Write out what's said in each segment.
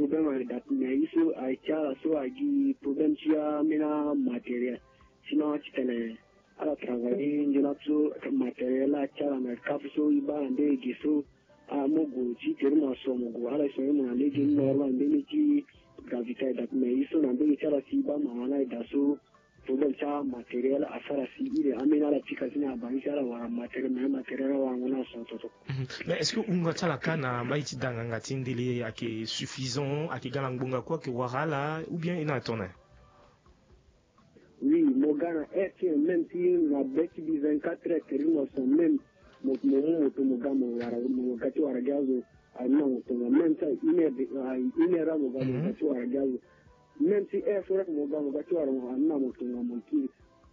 problème avec date mais il faut à tiara so à gi problème chia mena matériel sinon tu connais à la travailler de la so matériel là tiara mais cap so iba ande giso a mogo ci termo so mogo ala so mo ale gi normal ndeni ci gravité date mais il faut ndeni tiara si ba ma na da so problème cha matériel à faire si il amena la tikazina ba tiara wa matériel wa ngona so toto. Mais est-ce que unga tala kana maiti danganga tindili ake suffisant ake galangbunga quoi que warala ou bien ina tona? Oui, Mogana est même si la bête du 24 heures que sont même Mogamo Mogati Waragazo même ça une heure Mogati Waragazo même si est sur Mogamo Gati Warana Motongamonki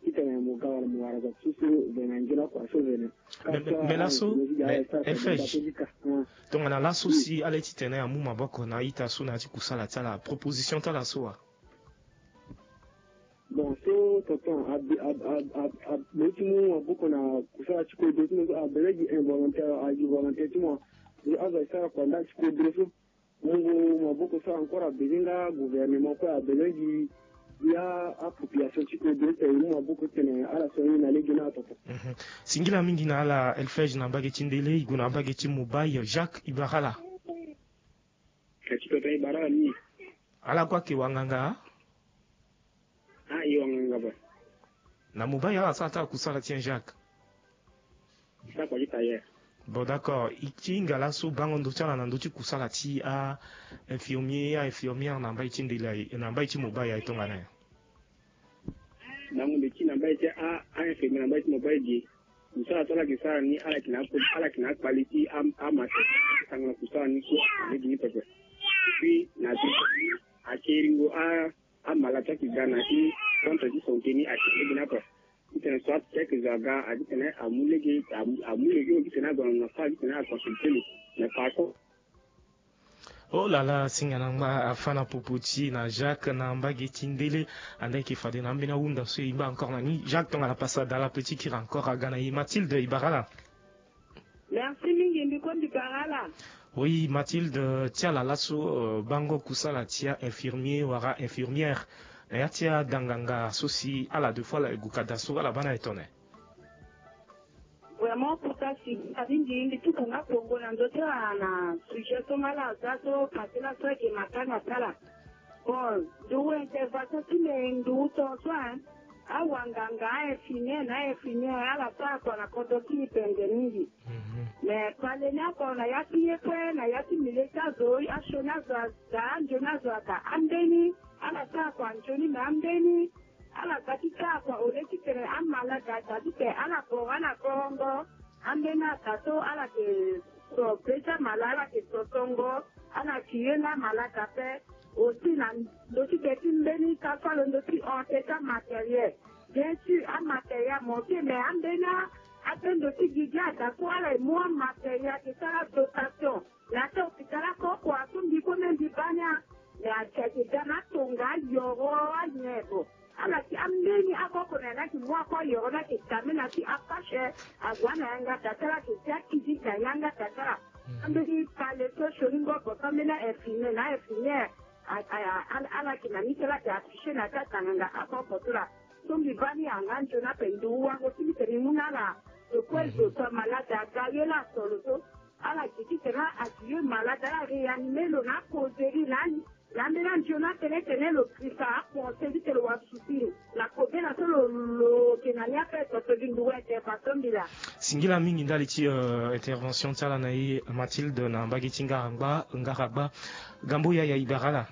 mais là elle fait donc on a là aussi à l'étitene à mouma boko na ita suna ti kusala tala proposition tala soa bon so tonton a motimu boko na kusala ti ko do a belegi involontaire a du volontaire tu moi a va faire pendant ti ko do mungu maboko sa encore a belinga gouvernement ko a belegi ya a population ci ko do mu aboko tene ala so ni na legina toto singila mingi na ala elfej na mbage tindele iguna mbage timubai Jacques Ibarala katika tai barala ni ala kwa kiwanganga iwanganga ba na mubai ala sata kusala tien Jacques ça quoi itaye bon d'accord ikinga la so bango ndo tala na ndo ti kusala ti a infirmière na mbage tindele na mbage timubai ya itonga na nangu ndiki na mbaye a infirmière na mbaye mobile di kusala tola kisara ni ala kina quality amate tanga kusala ni ko ni di pepe puis na ti a keringo a malata ki gana ti contre di sonteni a keringo na pa itene soit quelques zaga a ditene amulege ki tena gona na fa ditene a consulter mais par contre oh là là singananga afana popoti na Jacques na mbage tindele andaki fade na mbena unda so imba encore nani Jacques tonga la passade dans la petite qui encore à Ghana. Mathilde Ibarala. Merci mingi ndikondi Ibarala. Oui, Mathilde tia la lasso bango kusala tia infirmier wara infirmière na tia danganga sosi ala deux fois la gukada so ala bana étonné. Vraiment pour ça si avindi tout qu'on a pongo na ndoto na sujet to mala zato patela so ke makana sala bon do intervention ti le ndu to swa awanganga efine ala pa kwa na kodoki pende mingi mais pale na kwa na yati yepe na yati mileta zo ashona za njona zo ata andeni ala pa kwa njoni na andeni ala katika kwa oleki tere amala data dite ala ko wana kongo ambena tato ala ke so pesa malala ke sotongo ala kiena malaka pe aussi na doki betimbeni kafalo doki onteka matériel bien sûr un matériel monté mais ambena apen doki giga ta ko ala moi matériel ke sala dotation la to kitala ko kwa tumbi ko mendi banya ya cheke dana tonga yoro anyebo ala ki amdeni akoko na ki mwa ko yona ki tamina ki akashe agwana yanga tatara ki taki ka yanga tatara amdeni pale to shoringo ko kamena efine na efine ala ki na mitela ki afishe na tatanga akoko tura tumbi bani anganjo na pendu wango tibiteri munala ko to malada gayela solo to ala ki tena akiyo malada reanimelo na kozeri nani l'ambulance jona tene lo krisa ko se dit lo wasuti la kobela to lo kenania pe to dinduwe te patondila singila mingi ndali ti intervention tala na yi Mathilde na mbagitinga ngaraba gambo ya Ibarala.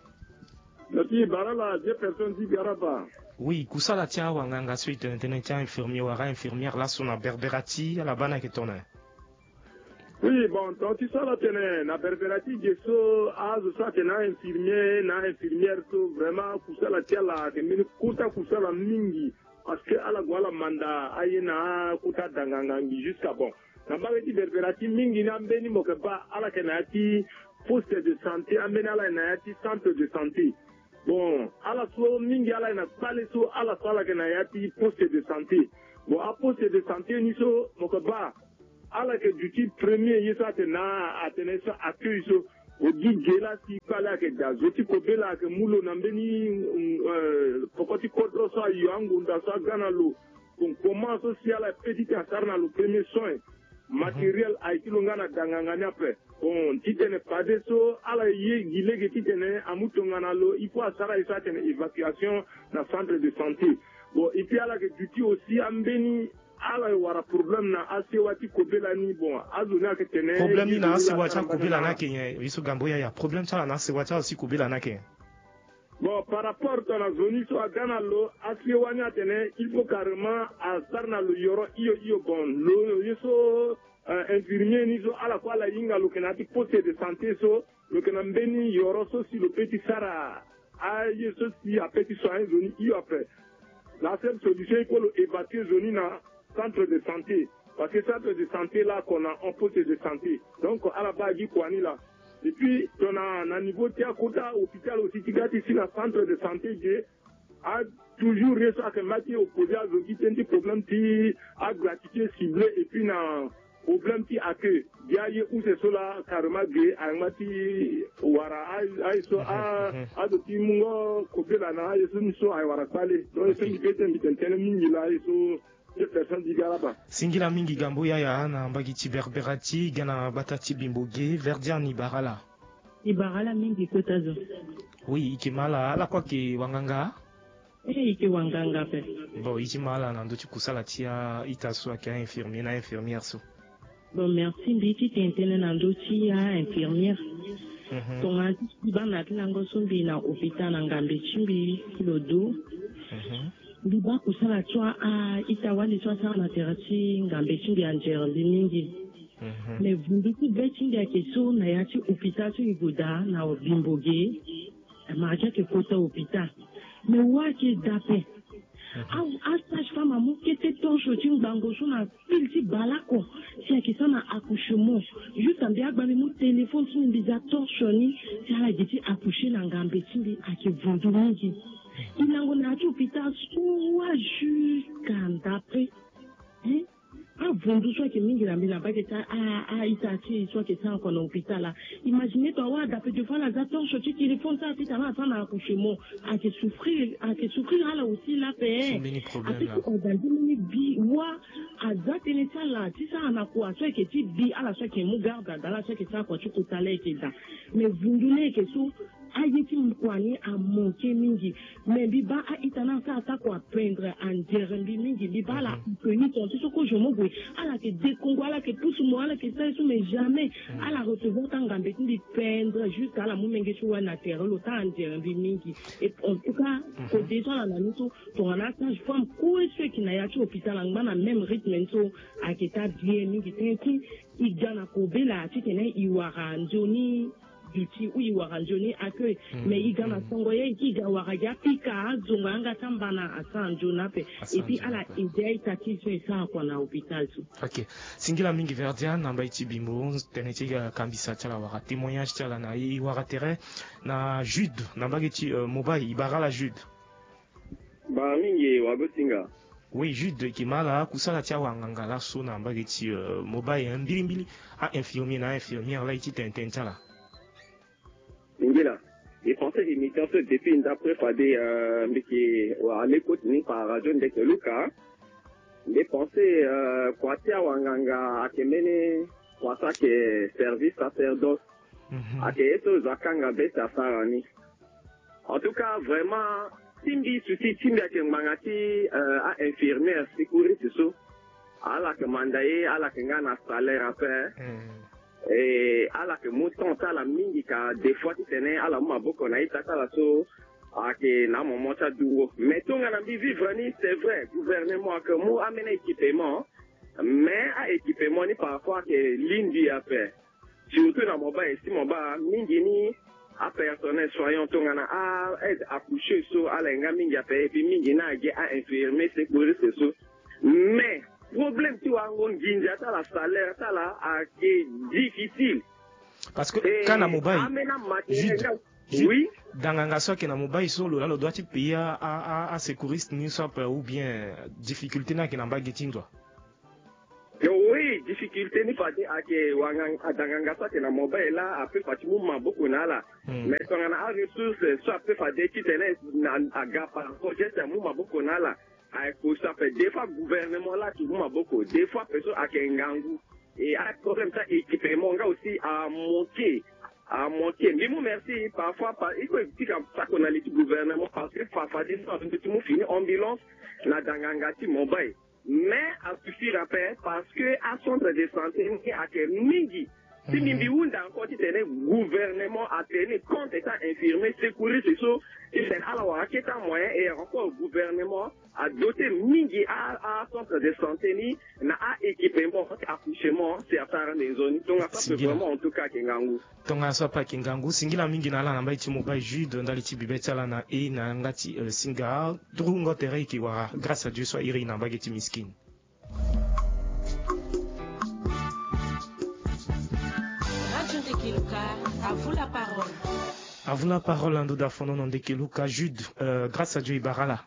Nati Ibarala deux personnes di garaba. Oui, kusala tia wanganga suite tene tia infirmier wara infirmière la sona berberati ala bana ketona. Oui, bon, donc tu sais, là, na berberati, gesso, ça, na infirmière, que vraiment, kousa la tia la, kouta kousa la mingi, parce que, ala guala manda, ayena, kouta dangangangi, jusqu'à bon. Na bagati berberati, mingi, na mbeni mokeba, ala kenati, poste de santé, ambena ala kenati, centre de santé. Bon, ala so, mingi, ala na pale so, ala so, ala kenati, poste de santé. Bon, a poste de santé, niso, mokeba, ala que du type premier yesa tena atene so accueil so Gela si pala ke da zoti ko bela ke mulo na mbeni kokoti kodro sa yangu nda sa ganalo comment social petite asarna le premier soin matériel a été longana dangangani après bon titene padeso ala ye gilege titene amutongana lo il faut asara isa tene évacuation na centre de santé bon et puis ala ke duty aussi ambeni ala wara problème na asewati kobela ni bon azona ke tene problème na asewati kobela na kenye biso gamboya ya problème ça na asewati aussi kobela na kenye. Bon, par rapport à la zone, so agana lo asewani atene il faut carrément asarna lo yoro iyo bon lo yeso infirmier ni so ala kwa la yinga lo kenati poste de santé so lo kenambeni yoro so si le petit sara a yeso si a petit soin zone iyo après la seule solution il faut évacuer zone na centre de santé parce que centre de santé là qu'on a un poste de santé donc à la base kwani là. Et puis, on a un niveau de Kota, hôpital aussi, qui est ici, le centre de santé, a toujours réussi à se opposé à des problèmes qui a gratuité ciblé, et puis, un problème qui a que, il y a où c'est cela, carrément, à un mati, ouara, à de petits mots, copier la na, et ce, à ouara, palais. Donc, c'est une question de tenir, là, et ce, Singila mingi gamboya ya na mbagiti berberati gana batati bimboge verdian ibarala mingi kotazo. Oui, ikimala ala kwa ki wanganga. Iki wanganga pe. Bon, ikimala na ndochi kusala tia itaso akia infirmier na infirmière so. Bon, merci mbiti tentene na ndochi ya infirmière. Tonga bana tlango sombi na hôpital na ngambe chimbi lodo. Biba kusala chwa itawali chwa sa materasi ngambe chimbi anjero mingi. Mais vunduku betingi ya keso na yachi hôpital so igoda na bimboge. Maja ke kota hôpital. Mais waki dape. A sage-femme amu kete toncho ting bango so na pilti balako. Si akisa na accouchement. Juste en biak bami mu téléphone si mbiza toncho ni. Si ala giti accoucher na ngambe chimbi ake vundu mingi. Inango na ati hôpital soit jusqu'à d'après. Hein? Vundu soit que mingi la mbila ba keta itati soit que ça encore hôpital là. Imaginez toi wa d'après de fois la zaton choti qui répond ça ati tama ça na accouchement à que souffrir là aussi là paix. Après on va dire bi wa azatene ça là si ça na quoi soit que ti bi ala soit que mu garde dans la soit que ça quoi tu kutale keda. Mais vundu ne que so ayiti mkwani a manqué mingi mais biba a itana sa ata ko apprendre en jerembi mingi biba la connu ton tout ce que je me vois ala que décongo ala que pousse moi ala que ça mais jamais ala recevoir tant gambe de peindre jusqu'à la mumenge sur na terre le temps en jerembi mingi et en tout cas ko déjà la nuto ton ana sage femme ko ce qui na ya ci hôpital ngana même rythme so a que ta bien mingi tenti igana ko bela ci tene iwara njoni duty uyi waranjoni accueil mais igana songoye ikiga waraga pika zunganga tambana asanjona pe et puis ala idée tati so ça kwa na hôpital so. OK. Singila mingi verdian namba itibimo teneti kambisa chala wara témoignage chala na i wara terrain na Jude namba geti mobile ibarala Jude. Ba mingi wagosinga. Oui, Jude Kimala, kusala tia wanganga la so namba geti mobile mbili a infirmier na infirmière là iti tentala. Ngila, les Français imitent ce depuis d'après Fadé, à l'écoute ni par radio de Luka. Les Français, Kwatia Wanganga, Akemene, Kwasa ke service sacerdoce, Akeeto Zakanga Beta Sarani. En tout cas, vraiment, Timbi, Susi, Timbi Akemangati, à infirmière, sécurité, so, à la commandaye, à la Kengana salaire à faire. Et à la que mouton à la mingi ka des fois tu tenais à la maboko na itaka la so à que na moment ça duo mais tout ngana bi vivre ni c'est vrai gouvernement que mo amène équipement mais à équipement ni parfois que l'indi a fait surtout dans mon bas ici mon bas mingi ni à personnel soignant tout ngana à être accouché so à la mingi a fait et puis mingi na à infirmier sécurité so mais problème tu as un ginja ta la salaire ta la est difficile parce que quand mobile oui dans un gaso que na mobile solo là le doit tu payer à secouriste ni soit ou bien difficulté na que na ba getindwa Oui, difficulté ni fati ake danganga soit na mobile là après fati mouvement beaucoup na là. Mais quand on a ressources soit après fati qui tenait na agapa projet c'est mouvement beaucoup na là. Pour ça fait des fois gouvernement là qui mouvement beaucoup, des fois personne ake ngangu et à problème ça équipement aussi à manquer. Mais moi merci parfois il faut dire ça qu'on a les gouvernement parce que parfois des fois on finit ambulance na danganga ti mobile. Mais à suffire après parce que à centre de santé à que mingi si mingi unda encore tu tenais gouvernement à tenir compte étant infirmier secourir c'est ça et c'est à la fois qui est un moyen et encore gouvernement à doter mingi à centre de santé ni na à équipement accouchement c'est à faire des zones donc ça peut vraiment en tout cas kingangu tonga so pa kingangu singila mingi na la namba iti mobile jude ndali ti bibetala na na ngati singa drungo tereki wa grâce à Dieu soit iri na bageti miskin. À vous la parole. À vous la parole, Ando Dafono Nondekeluka, Jude, grâce à Dieu Ibarala.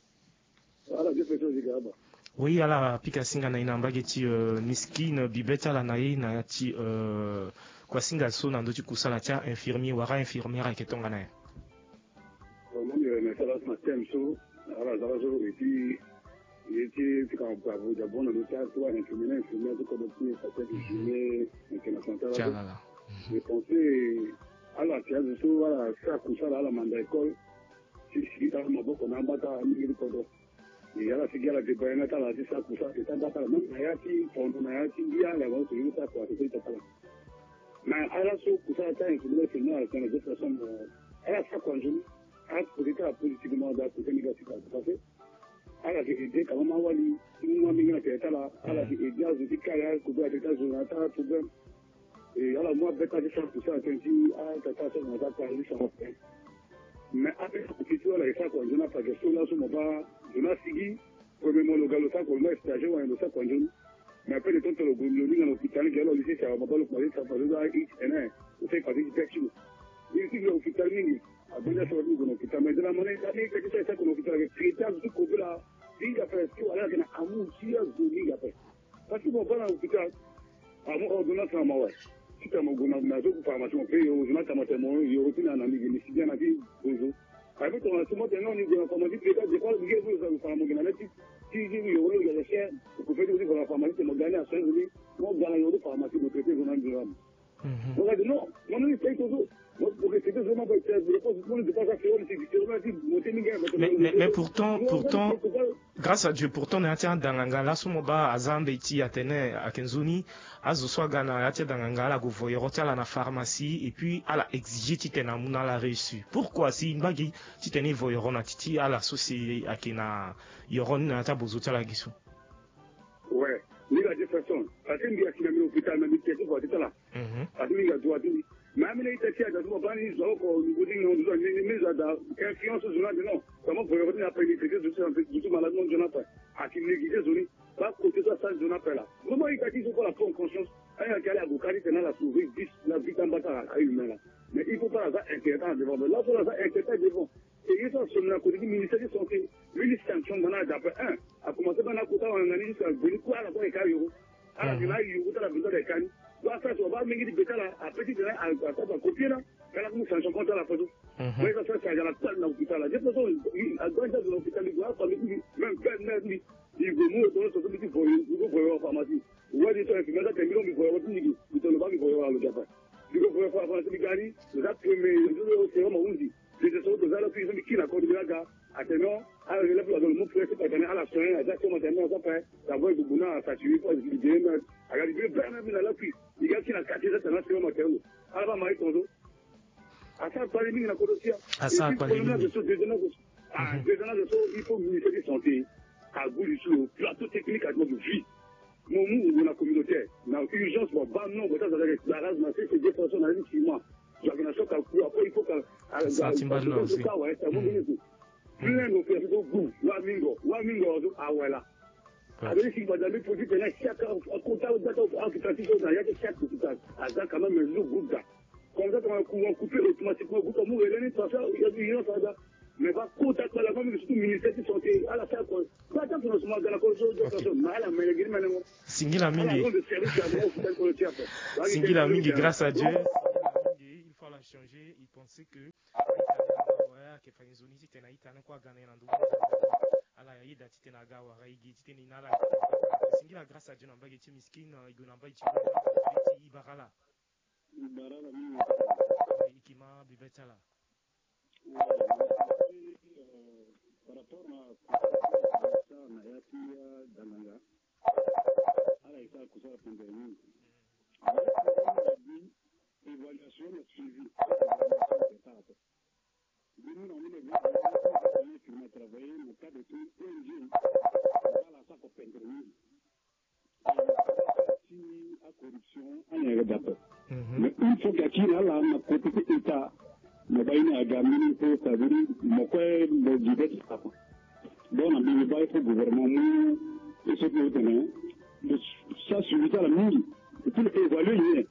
Oui, ala pika singa na ina mbageti miskin bibeta la na ina ti kwa singa so na ndo ti kusala tia infirmier wara infirmière ke tonga na. Vraiment mais ça va matin so ala za zo et puis il était quand on va d'abord dans le cas toi infirmière de commencer ça fait du journée international. Je pensais à la pièce de sous à ça kusala à la manda école si dans maboko na mbata mingi kodo. Et là, c'est bien la débaine, ça, c'est ça, pour ça, c'est ça, même Nayati, pendant Nayati, il y a la vente, c'est ça, quoi, c'est ça. Mais à la sauce, pour ça, c'est une de toute façon, à la fois, quand je dis, à positivement, d'un côté négatif, parce que, à la vérité, quand on m'a dit, nous, on a là, à la vérité, je dis, qu'il y a un coup de problème. Et alors, moi, bête à dire ça, pour ça, c'est dit, tata, on va parler sans problème. Mais après, il y a ça, quand on a pas de question, là, sur mon bas, on a signé, premièrement, le gars, qu'on a stagiaire, on a ça, quand on mais après, le temps que le gouvernement dans l'hôpital, il y a l'lycée, ça va pas le parler, ça va pas le on fait partie du texte. Il y a l'hôpital, il y a déjà sur l'hôpital, mais de la monnaie, il y a ça, qu'on a l'hôpital, avec critères, tout comme là, il y a fait, tout, alors, il y a un amour, il y a un après. Parce que mon père, dans l'hôpital, à mon ordonnance, à moi, si tu as mon gouvernement, pharmacie, on paye, je m'attends à mon il y a aussi un ami, mais si bien à dire, bonjour. Avec ton instrument, non, il y a un pharmacie, peut-être, des fois, il y a un pharmacie, si il y a des chers, vous pouvez dire que la pharmacie, c'est mon gagné à 5 minutes, moi, dans la pharmacie, vous traitez, vous n'avez pas. On a dit non, non, il paye toujours. Mais pourtant, grâce à Dieu, pourtant, Natia Danganga, la Sumoba, Azambe, Iti, Atene, Akenzuni, Azuswagana, Natia Danganga, la Gouvoyorotia, la pharmacie, et puis, à la exigé, Titena Mouna la reçu. Pourquoi, si une bague, Titene Voyorona, Titi, à la société, Akena, Yoron, Natia Bozotia, la Gisou. Ouais, il y a des façons. Parce qu'il y a qui m'a mis au hôpital, m'a mis quelque chose, c'est là. Parce qu'il y a droit de mais à mes états, il y a des gens qui ont des influences sur le non. Comment vous revenir après les traités de tout malade, non, je n'ai pas. À qui l'église est zone, pas côté ça, je n'ai pas là. Comment il y a qui sont pour la bonne conscience, il y a qui a la boucane, qui a la souris, la vie en bataille à humain là. Mais il ne faut pas la inquiétant devant. Là, il faut la inquiétant devant. Et ils sont sur le côté du ministère de Santé. Lui, les sanctions, d'après un, a commencé par la côté, on a dit que quoi, la quoi, et carré. Alors, il y a eu la besoin des cannes. Donc, ça, tu vas mettre des bétas là, à petit terrain, à copier là, elle a comme sanction contre la photo. Mais ça, c'est à la salle de l'hôpital là. De toute façon, à droite de l'hôpital, il doit parler, même père, il veut mourir dans le société, il faut voir en pharmacie. Ou à des gens, il faut mettre un million, il faut voir tout, il faut pas, il faut voir le Japon. Il faut voir en pharmacie, il gagne, les actes, mais c'est vraiment on dit. Les gens qui ont la puissance qui n'a pas de la gare, attenant, à la relève de mon frère, c'est à la soin, exactement, ça fait, d'avoir du boulot à s'assurer, pour se dire, à la limite, Bernard, la puissance. Il y a qui n'a qu'à dire que c'est un matériel. Alors, ma étoile, à ça, pas les mines, la corruption. À ça, pas les mines. Il faut ministère de santé, à bout du sous, plateau technique à notre vie. Mon mou, ou la communauté, dans l'urgence, bon, non, ça, la race, c'est 2 personnes à 6 mois. L'organisation, après, il faut qu'à. Ça, c'est pas le cas, plein de personnes au bout, Wamingo, ah voilà. Avec si madame pour dire que là, chaque comptable d'application, il y a des chaque hôpital. À ça, quand même, le groupe là. Comme ça, quand on coupe automatiquement, vous comme vous, il y a une façon, il y a du lien, ça, mais va kota kwa la famille surtout ministère de santé à la fin quoi pas tant pour nous dans la cause de personne mais la mais les mais Singila mingi Singila mingi grâce à Dieu il faut la changer il pensait que que fanyizoni tena itana kwa gana na ndugu ala ya ida tena gawa raigi tena inala Singila grâce à Dieu na mbagi miskini igona mbagi ibarala ikima bibetala par rapport à na ya pia dalanga ala isa kusala pandemie évaluation et suivi nous on a travaillé dans le cadre de tout ONG voilà ça qu'on fait si à corruption on est d'accord mais une fois qu'il y a là na côté état na baina ya gamini ko tabiri mokwe mo jibet papa donc on a bien fait gouvernement et ce que tenait ça suivi ça la mingi et puis évaluer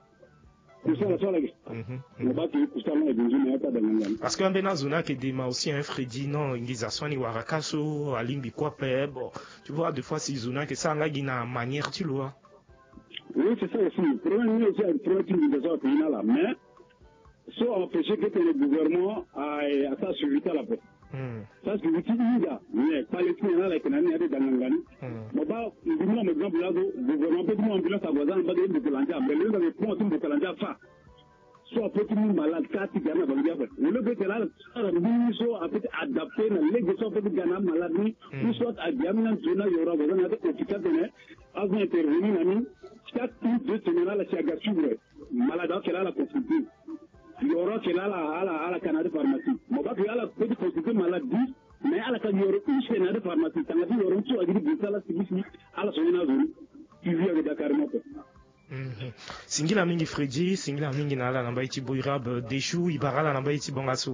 parce que mbena zona ke dema aussi un Freddy non ingiza swani warakaso alimbi kwa bon tu vois des fois si zona que ça ngagi na manière tu vois oui c'est ça aussi problème aussi avec problème de ça là mais soit empêcher que le gouvernement a ça suivi ça la paix ça c'est le petit mais pas les clients là qui n'ont rien dans l'angani mais bah nous exemple là gouvernement peut nous ambulance à voisin pas de Kolanja mais le avec point de Kolanja fa soit petit monde malade quatre gana dans le le fait là nous soit peut adapter na législation peut gana maladie ou soit à diamant zona yora voisin avec hôpital avant intervenir nani chaque 2 semaines la chiagature malade qui là la consulter il y aura qui là à la canal de pharmacie mais pas que là la petite consulter maladie mais à la canal une chaîne de pharmacie ça dit aura tout à dire de ça la service à la zone zone tu viens de Dakar moto Singila mingi Freddy Singila mingi na ala namba iti boirab deshu ibarala namba iti bongaso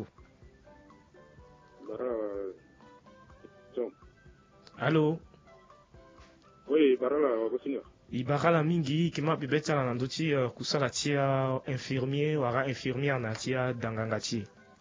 Allô oui barala wakosinga ibarala mingi kima bibetala na ndoti kusala tia infirmier wara infirmière na tia dangangati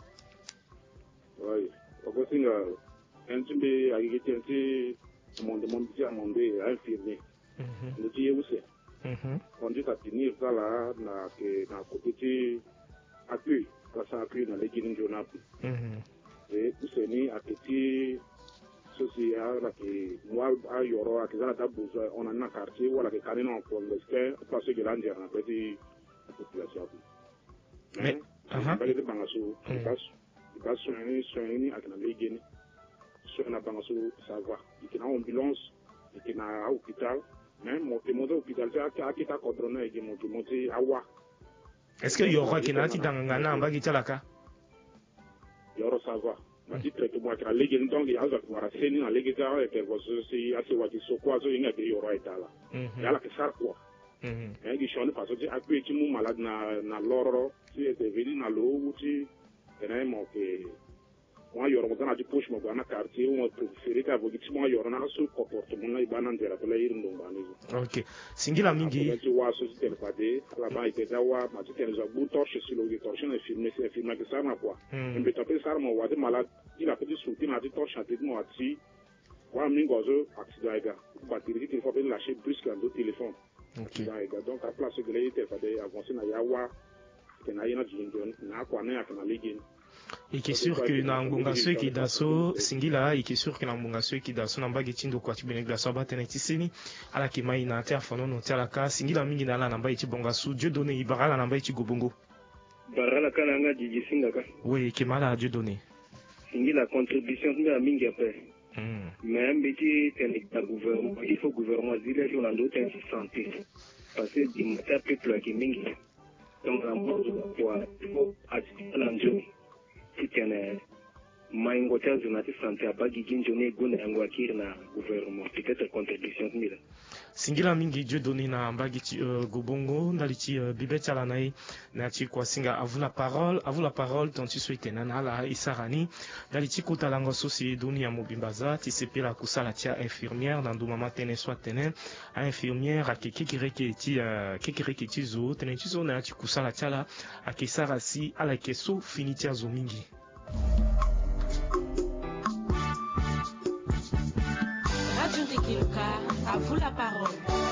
oui wakosinga entumbe agigeti monde infirmier ndoti yuse on dit à tenir ça là na côté accueil ça accueil dans les guines journal et c'est ni à petit social là que moi à yoro à que ça a besoin on a un quartier ou là que carrément on peut parce que là on a petit population mais pas de bangaso pas soigner à que dans les guines sur na bangaso savoir il y a une ambulance il y a un hôpital mais mon hôpital ça qui t'a coordonné et monter à wa est-ce que yoro kinati dangana ambagi talaka yoro savoir ma dit traitement à la ligue donc il y a ça pour assainir la ligue ça et quelque chose c'est assez wati sokwa so inga de yoro etala yala que ça quoi mais qui chone parce que après tu mon malade na loro tu es devenu na lo ou tu tenais mon que moi yoro dans la poche mo na quartier ou préféré ka bo qui moi yoro na so comportement na ibana ndera to la irundo ngani OK Singila mingi tu vois so c'était pas de la ba était dawa ma tu tens a bout torche sur le torche na filmer c'est filmer que ça na quoi mais taper ça mo wa de malade il a petit souti na torche à tête mo ati wa mingozo accident ega batterie qui faut bien lâcher brusque dans téléphone OK donc à place que les était fait avancer na yawa que na yana jinjon na kwa na kana ligin et qui est sûr que na ngonga ceux qui daso Singila et qui est sûr que na ngonga ceux qui daso na mbagi tindo kwa tibene daso ba tenetisini ala ki mai na ter fono no tela ka Singila mingi na la namba iti bonga su Dieu donné ibarala namba iti gobongo barala kana nga jiji singaka oui qui mala Dieu donné Singila contribution de mingi après mais mbiti tenek gouvernement il faut gouvernement dire sur l'endroit santé parce que du peuple qui mingi donc la pour assister l'enjeu c'était maingo tia zonati santé abagi ginjone gona yango akir na gouvernement peut-être contribution mila Singila mingi Dieu donné na mbagi gobongo ndaliti bibeta la nai na ti kwa singa à vous la parole tant tu souhaites nana la isarani ndaliti kota lango sosi dunia mobimbaza ti sepela kusala tia infirmière na nduma matene soit tenen a infirmière a kekireke ti zo tenen ti zo na ti kusala tia la a kesara si ala keso fini tia zo mingi Kiluka, à vous la parole.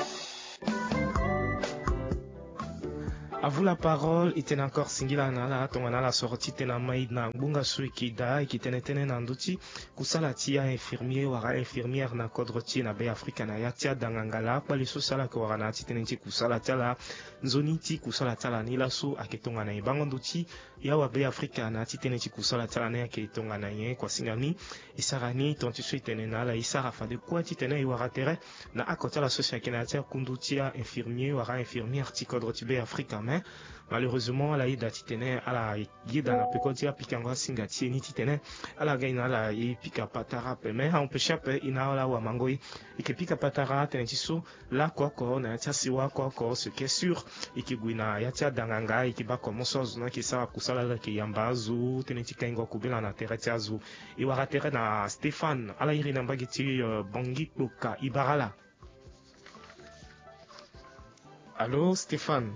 À vous la parole, iten encore singila na tongana la sortie tena maid na bunga suiki da qui tenetene na nduti kusala tia infirmier wara infirmière na kodroti na be Afrika na yatia dangangala kwa liso sala ko wana titenenti kusala tala nzoni ti kusala tala ni laso aketonga na ibango nduti ya wa be Afrika na titenenti kusala tala na aketonga na ye kwa singani isarani tonti suitene na la isara fa de quoi titene i wara tere na akota la socia kenatia kundutia infirmier wara infirmière ti kodroti be Afrika malheureusement la ida titene ala guida na pekoti apikango singa tieni titene ala gaina la i pika patara pe mais on peut chaper ina la wa mangoi et que pika patara tenetiso la koko na tiasiwa koko ce qui est sûr et que guina yatia danganga et que ba komoso na ki sa kusala la ki yambazu tenetika ingo kubela na teretiazu i wara tere na Stéphane ala irina mbagiti bongi kuka ibarala. Allô Stéphane.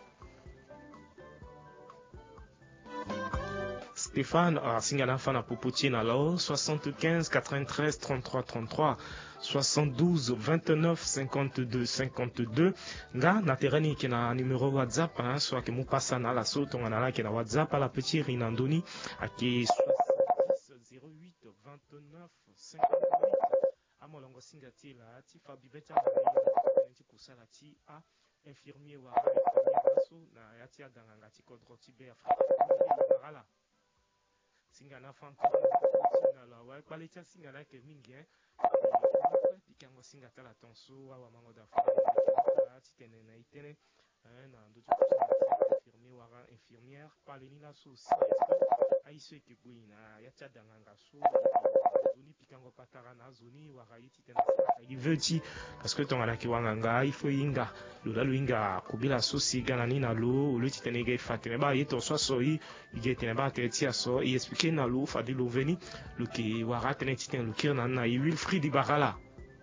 Stéphane, Singana Fana Popoutine alors 75 93 33 33 72 29 52 52 nga na terani qui na numéro WhatsApp hein, soit que mon passe na la saute on a là qui na WhatsApp à la petite Rinandoni à qui 70 08 29 58 à mon longo singati là ti Fabi Beta ti kusala ti a infirmier wa infirmier so na yatia danganga ti kodroti be Afrika là singana fanko singala wa qualité singala ke mingi pikango singa tala tonso wa mango da fa titene na itene na ndoto infirmier wara infirmière paleni la souci aise ke buina ya tadanga so zoni pikango patara na zoni wara itene il veut dire parce que ton ala ki wanga il faut inga lula luinga kubila souci gana ni na lo le titene ge fatene ba yeto so so i getene ba tetia so i expliquer na lo fa di lo veni lo ki wara tene titene lo kirna na i Wilfried Ibarala.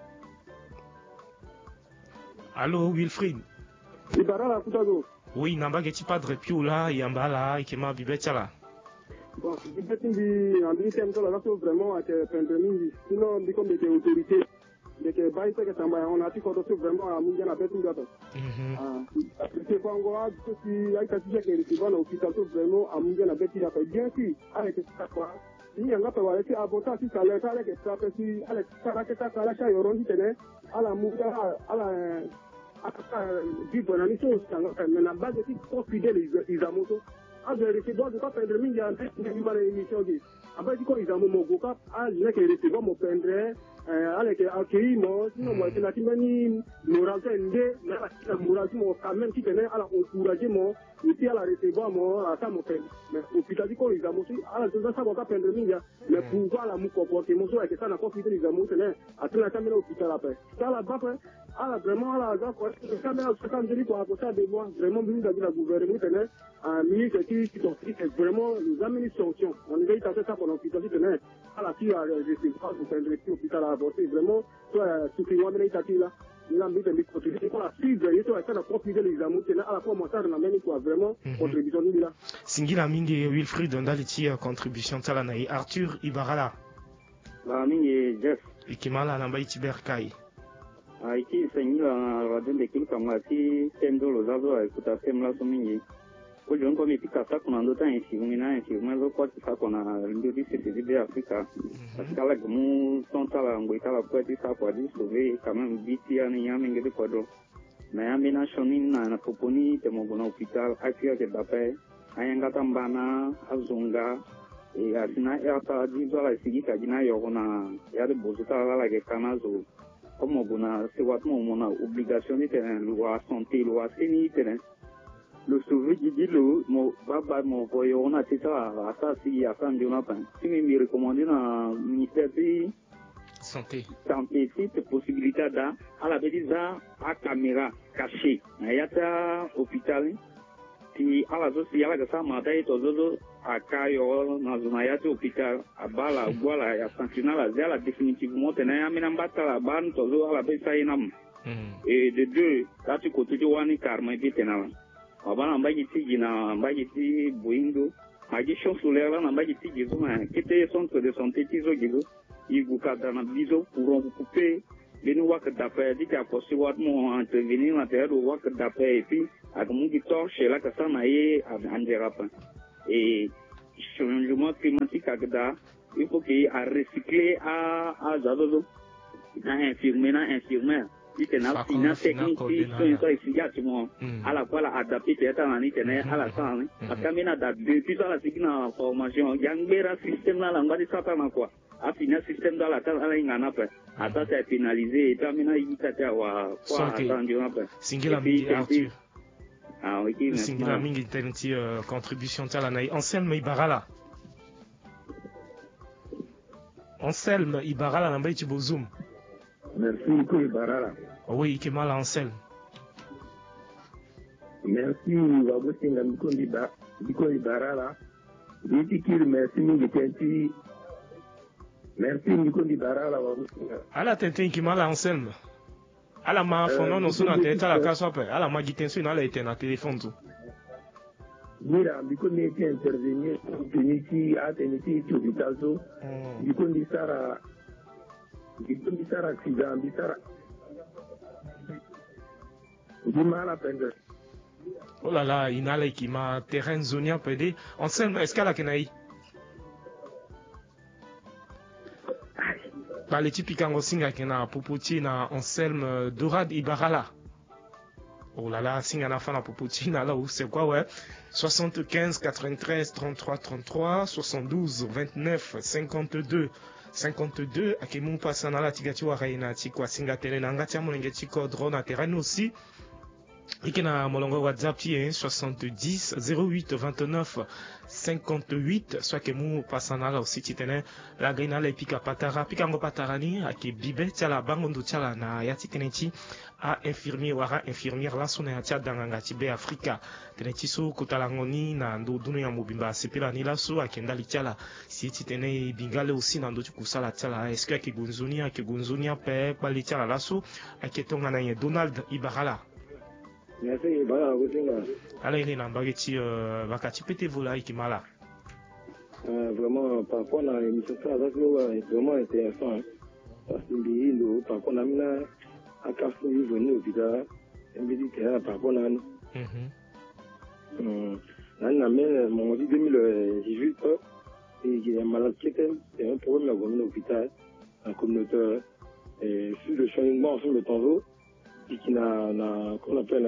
Allô Wilfried. Ibarala kutago. Oui, namba geti padre piula yambala ikema bibetala. Bon, bibetindi en deuxième temps là vraiment à pandémie sinon dit comme des autorités de baïse que ça on a dit qu'on doit vraiment à munga na betu gato. C'est pas encore si aïta si que les civils au hôpital vraiment à munga na betu gato bien sûr avec ça quoi. Il y a un peu de abota si ça l'air avec ça si avec ça que ça la cha yoron tene ala munga ala vivre dans les choses mais la base est trop fidèle ils amoto a recevoir de pas prendre mingi en tête de une émission qui après dit qu'ils amoto mogoka a n'est que recevoir mon prendre avec accueillir moi sinon moi c'est la timani moralité ndé la moralité moi quand même qui tenait à la encourager moi et puis à la recevoir moi à ça mon frère mais hôpital dit qu'ils amoto à la chose ça va prendre mingi mais pouvoir la mou comporter moi avec ça n'a pas fidèle ils amoto tenait à tout la caméra hôpital après ça là bas alors vraiment là ça quand je dis pour apporter des voix vraiment bien de la gouvernement tenait un ministre qui vraiment nous amène une sanction on devait tenter ça pour l'hôpital tenait à la qui a recevoir pour prendre hôpital à aborder vraiment supprimant les états là il a mis des micro-traités pour la suivre et tout ça n'a pas fidèle les amours tenait à la fois montage on amène quoi vraiment contribution nous là singila mingi Wilfried ndaliti contribution tala na Arthur Ibarala la mingi Jeff ikimala namba itiberkai Aiki sengila radio de Kiluka ngati tendo lozazo ekuta semla somingi. Ko jonko mi pika sa kuna ndota infirmier kwa sa kuna ndio disi de Afrika. Kala gumu tontala ngoitala kwa disa kwa di sauver quand même biti ani yami ngede kodo. Na yami na shonin na poponi temogona hospital akia ke dape ayanga tambana azunga e asina ata di dola sigita jina yogona ya de bozuta la ke kanazo. Comme on a obligation de terrain, loi santé, loi sénie terrain. Le sauver dit le mon baba mon voyons on a fait ça à ça si à ça on a pas. Si me recommander dans ministère de santé c'est possibilité da à la bêtisa à caméra cachée. Il y a ta hôpital qui à la zone il y a la ça matin tout à Kayo dans zone ya hôpital à bala voilà ya sanctionner la zela définitivement tenait amena mbata la ban tout à la bêtisa inam. Et de deux là tu côté de wani karma bitena. Abana mbagiti gina mbagiti boindo magi champ solaire là mbagiti gizo ma kete centre de santé tizo gizo iguka dans bizo pour couper Bini wak d'après, dit qu'à possible mon intervenir en terre ou wak d'après et puis à mon guitar chez la que ça naïe en dérapant. Et changement climatique à Gada, il faut qu'il y ait à recycler à Zadozo, à infirmière. Il y a une technique qui sont efficaces à la fois adaptée à la salle. Parce que depuis ça, la formation, il y a un système là, on va dire ça par quoi. À finir le système dans la salle, il y a un peu. À ça, c'est finalisé. Et puis, il y a un Singila Mingi Arthur. Ah oui, Singila Mingi Tenenti contribution à l'année. Anselme Ibarala. Anselme Ibarala, n'a pas été Zoom. Merci beaucoup, Ibarala. Oui, qui mal Anselme. Merci, Wagosinga Miko Ibarala. Merci, Miki. Merci, Miko Ibarala. Ala Tintin qui mal Anselme. Ala ma fonon no suna teta la kaso pe. Ala ma gitensu na la ete na téléphone tout. Mira, Miko n'était intervenu à Tenisi, Tubitazo. Miko Nisara. Oh là là, il n'a qui m'a terrain zonia pédé. Anselme, est-ce qu'elle a kenaï? Bah, les typiques angosinga kena popoti na Anselme Dorad Ibarala. Oh là là, singa na fana popoti na là où c'est quoi, ouais? 75 93 33 33 72 29 52 52 akemu pasana la tigati wa raina tikwa singa tele na ngati amonenge tiko drone na terrain aussi ikena molongo WhatsApp ti 70 08 29 58 soit kemu pasana la aussi titene la gaina la pika patara pika ngo patarani ake bibe tiala bango ndo tiala na yati teneti a infirmier wara infirmière la sona ya tia danganga tibe Afrika teneti so kotalangoni na ndo dunu ya mobimba sepela ni la so akenda litiala si titene bingale aussi na ndo kusala tiala est-ce que ake gunzunia pe pa litiala la so aketonga na ye Donald Ibarala. Merci Ibarala Gosinga. Ala ile na mbageti bakati pete vola ikimala. Vraiment par rapport à l'émission ça vraiment intéressant parce que par rapport à mina à Carrefour venu au village un médicament par rapport à nous. Mon 2018 et il y a un malade qui était un problème à venir à l'hôpital un communautaire et sur le changement sur le temps et qui n'a qu'on appelle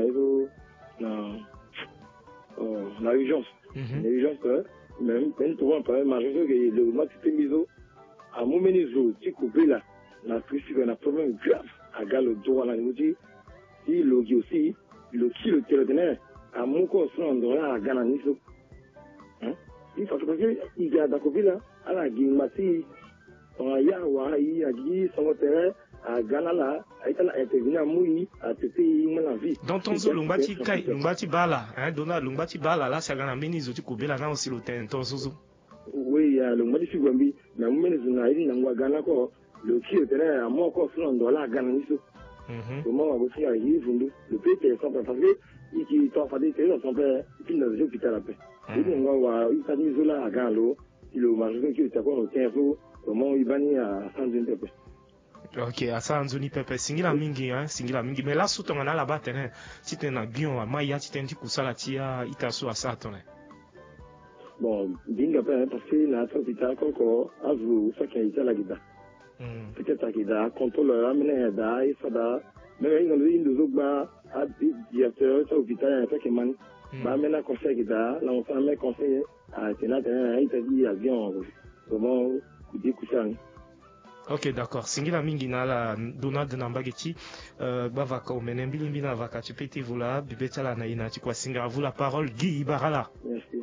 la urgence l'urgence même souvent par exemple que le match était mis à mon méniso qui coupé là la prise on a problème grave à gars le droit là nous dit si le aussi le qui le terrain à mon corps sans droit à gana niso il faut que il y a d'accord là à la guimati on a ya wa yi agi son terrain à gana là a intervenir à mouyi à tete na vie dans ton zo lumbati bala hein dona lumbati bala là ça gana menizo ti kubela na aussi le temps ton zo oui ya lumbati sigwambi na menizo na ili na ngwa gana ko le qui le terrain à mon corps sans droit gana niso comment on va faire yi vundu le PT sans parce que il t'en fait des son père il dans l'hôpital après il ngwa il t'a mis là à galo il au marché qui était quoi au 15 comment il va ni à 120 pepe. Ok, asa anzoni pepe singila mingi mais là surtout on a là-bas terrain si tu na bien à maya tu t'es kusala tia itaso asa tone. Bon, dinga parce que la hôpital encore azu ça qui est là gida. Peut-être qu'il a contrôle amener da et ça da mais il nous ba à directeur de l'hôpital ça qui man ba mena conseil gida là on fait un conseil à tenir il t'a dit avion comment dit kusani. Ok, d'accord. Singila mingi na la Donald Nambageti, bavaka omene mbili na vaka tupeti vula bibetala na ina tikwa singa vous la parole Guy Ibarala. Merci.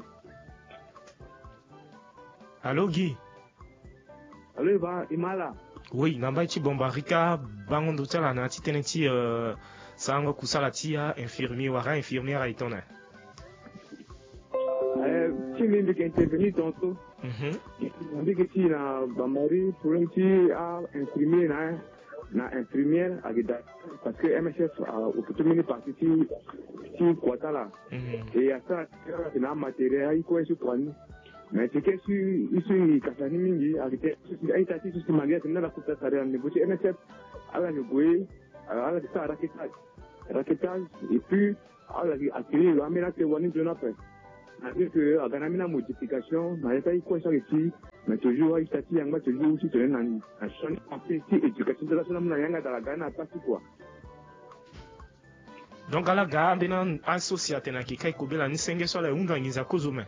Allô Guy. Allô Imala. Oui, Nambageti bombarika bangondo tala na titeneti sango kusala tia infirmier wara infirmière aitona. Tu viens de intervenir tantôt. On dit que tu as Bamari pour un petit infirmier na infirmière parce que MSF au petit mini parti si quoi là et à ça c'est un matériel il quoi sur quoi mais c'est que ici kasani mingi avec aitati sisi magia tena la kuta sare en négocier NSF ala négocier ala ça raquetage et puis ala accueillir l'amela que wani de notre c'est-à-dire que à ganamina modification na pas quoi ça ici mais toujours aitati yanga toujours aussi c'est un champ partie éducation de la zone na yanga dans la Ghana pas quoi. Donc ala ga bena associate na kikai kobela ni senge so la unda ngiza kozume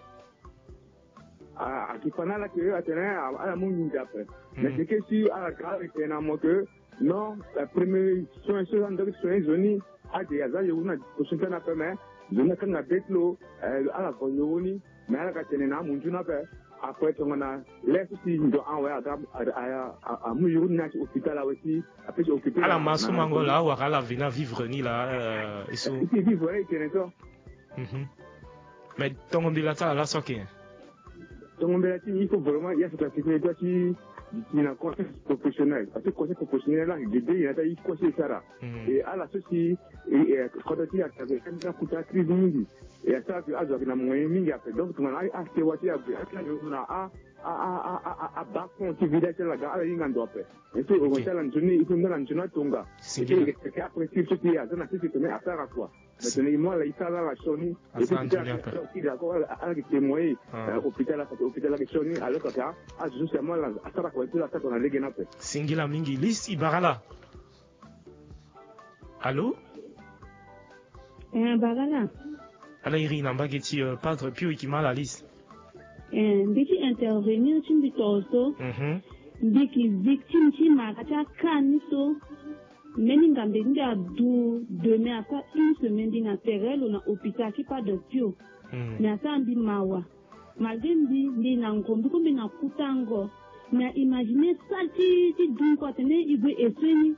akifana la que atena ala mungi d'après mais c'est que si ala ga tena mo que non la première soin zone a des azali una kushinta na peme zone kanga betlo ala vonyoni mais ala ga tena na munju na pe après on a laisse si ndo envoyer à muyuru na hôpital là aussi après occupé ala masumango la wa ala vina vivre ni là et so vivre et tena mais ton bilatal la soké donc il faut vraiment il y a cette activité qui na conseil professionnel parce que conseil professionnel là il y a des conseils ça et à la société et quand tu as quand tu as crise mingi et ça que azo na moyen mingi après donc tu as acheté wati après na a ba kon ti vida la ga ala inga ndo après et tout au total njuni il faut ndana njuna tonga c'est que après si tu as ça na si tu mets à faire à quoi maintenant moi là il ça la soni et puis tu d'accord à témoigner hôpital la soni alors que ça a justement là ça va quoi tout là ça qu'on a légué na après singila mingi list ibarala allô Bagala. Ala Irina Mbageti padre Pio Ikimala liste. Ndiki intervenir chimbi toso. Ndiki victime chima kacha kaniso. Meni ngambe ndia du demain à ça une semaine dina terrel on a hôpital qui pas de Pio. Mais ça ndi mawa. Malgré ndi na ngombi ko na kutango. Mais imaginez ça ti du ko tene ibu eseni.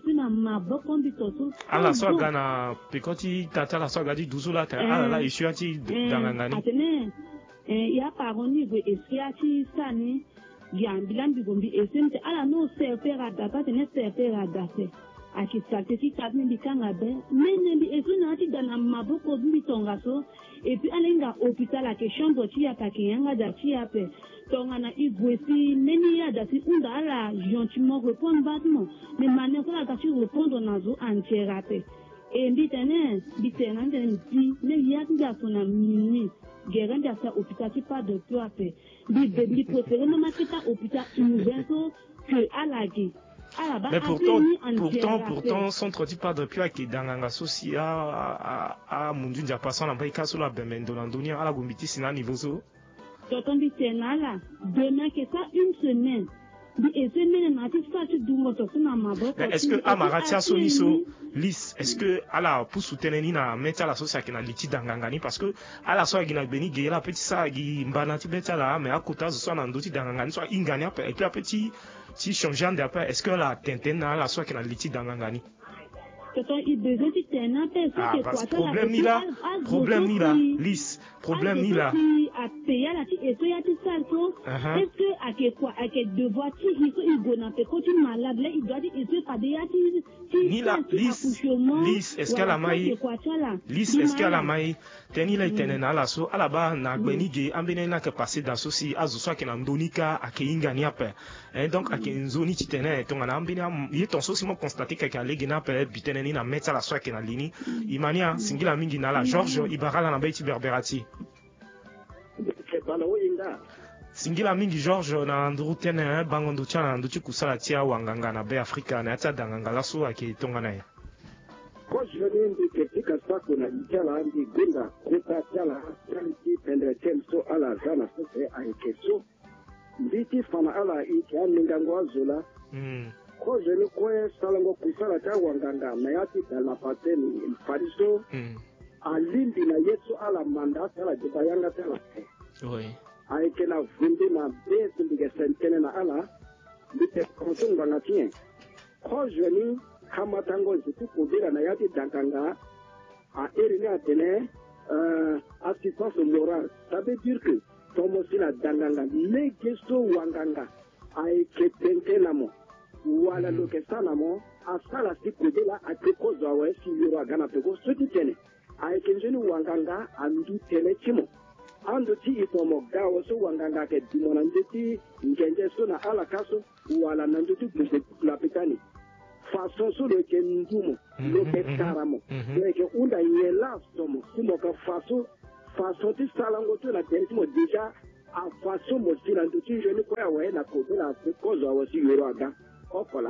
ala so gana pikoti tata la so gadi duzula ta ala la ishuati dangangani atene ya paroni go eshiati sani yambilambi gombi esente ala no serpera data tene serpera data aki certificat ni kanga be mene bi esuna ati dana maboko bi tonga so et puis alenga hôpital la que chambre ti atake yanga da ti ape tongana igwesi meni ya dati unda ala gentiment répondre battement mais maintenant ko la dati répondre nazo antirape et bitene ndi ne ya nda sona mini geranda sa hôpital qui pas de peu ape bi préféré no makita hôpital universo que alagi. Mais pourtant, centre du Padre Pio qui est dans un associé à Mundunja passant la baïka sur la Bemendo l'Andonia à la Gombiti, c'est un niveau so. Demain que ça une semaine. Est-ce que Amaratia Soniso Lis, est-ce que à la pour soutenir na mettre la sauce qui na liti dangangani parce que à la soirée gina beni gela petit ça gi mbanati beta là mais à côté so na ndoti dangangani so ingania et puis petit si changeant d'après est-ce que la tenten na la soirée qui na liti dangangani problème ni là Lis problème ni là est-ce que à quel devoir il gona pe ko tu malade là il doit dire il peut pas dire ni la Lis est-ce qu'elle a maï Lis est-ce qu'elle a maï teni la tenena la so ala ba na gbenige ambene na ke passer dans ceci azu so ke na ndonika akeinga ni ape et donc akenzoni titene to ngana ambene il ton so simo constater que alegi na pe bitene ni na metsa la so ke na lini imania singila mingi na la George Ibarala na baiti berberati singila mingi George na ndrutene bangondo chana nduchi kusala tia wanganga na be Afrika na ata danganga la so aketonga na ya ko jone ndi ketika sako na ijala ndi gunda kuta jala kanti pendre temso ala zana sose aikeso nditi fana ala iki amingango azola ko jone ko salango kusala ta wanganga na yati dala pateni fariso alindi na yesu ala manda sala jibayanga tala aike na vundi na besi ndige sentene na ala ndite konsunga na tien ko jone kama tango zitu kubira na yati dankanga a erine atene assistance morale. Ça veut dire que tomo sila dankanga ne gesto wanganga a eketente namo wala loke sanamo a sala si kubila a teko zawe si yoro agana peko soti tene a ekenjeni wanganga a ndu tele chimo ando ti itomo gawo so wanganga ke dimona ndeti ngenje so na ala kaso wala nanduti buse la pitani façon so le ke ndumo le ke karamo le ke unda yela somo simo ka façon ti salango to na tentimo déjà a façon mo ti nanduti je ne kwa wa na ko na ko zo wa si yoro aga okola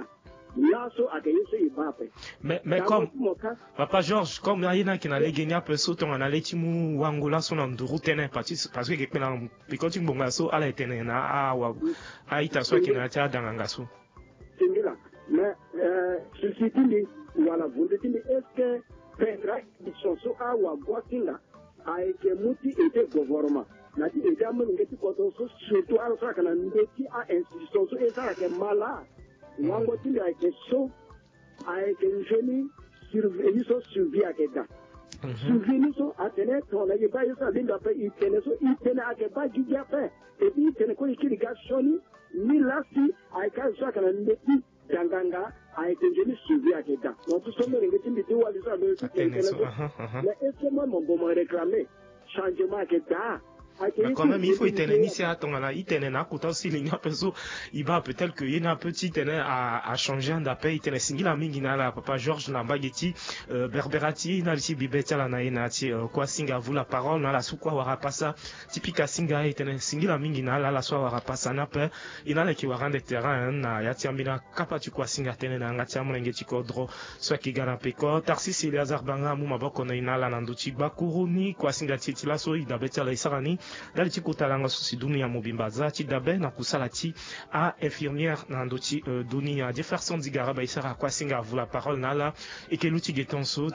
mais comme Papa Georges, comme il y en a qui n'allaient gagner un peu saut, on allait timu wangola son anduru tene parce que quelqu'un a piqué un bon gasso à la tene na à ita soit qui n'a pas d'angasso. C'est là, mais ceci dit, voilà, vous dites est-ce que Pedra qui sont so à wa boatinga a été multi été gouvernement. Na ti déjà mon ngeti ko to surtout à ça kana ndeti a institution so et ça que mala. Wango tindi ayeke so ayeke njeni surveille so suivi akeda suivi so atene tona yeba yosa linda pe itene so itene akeba gija pe et puis itene ko irrigation ni lasi ayeka so kana ndeti danganga ayeke njeni suivi akeda donc tout ça ngeti tindi ti wali so ado itene so mais est-ce que moi mon bon réclamer changement akeda. Mais quand même, il faut initier à ton ana, il n'a pas aussi les personnes, il va peut-être qu'il y a un petit à changer un d'appel, il tenait single ami, il n'a Papa Georges, n'a bageti, Berberati, n'a ici Bibeta, la naïnati, quoi singa, vous la parole, n'a la sous quoi wara passa, typique à singa, il tenait single ami, il n'a la soie wara passa, n'a pas, il n'a qui waran des terrains, n'a yatiamina, kapatu quoi singa, tenait n'a ngatiam, l'engeti kodro, soit qui gana peko, Tarsis, il y a Zarbanga, moumabok, on a une ala, nanduchi, bakuruni, quoi singa titila, so, il d'abeta la isarani, dali ti kutalanga susi dunia mobimba za ti dabe na kusala ti a infirmière na ndoti dunia Jefferson Digara ba isara kwa singa vous la parole na la et que l'outil getonso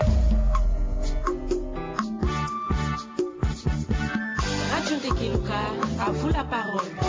Radio Tekiluka, à vous la parole.